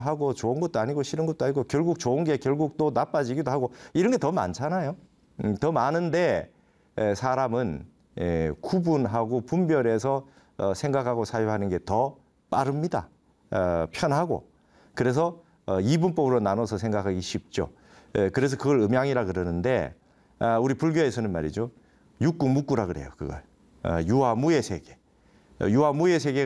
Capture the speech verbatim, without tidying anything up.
하고 좋은 것도 아니고 싫은 것도 아니고 결국 좋은 게 결국 또 나빠지기도 하고 이런 게 더 많잖아요. 음, 더 많은데 에, 사람은 에, 구분하고 분별해서 어, 생각하고 사유하는 게 더 빠릅니다. 어, 편하고. 그래서 어, 이분법으로 나눠서 생각하기 쉽죠. 에, 그래서 그걸 음양이라 그러는데 아, 우리 불교에서는 말이죠. 육구 묵구라 그래요. 그걸. 어, 유와 무의 세계. 유와 무의 세계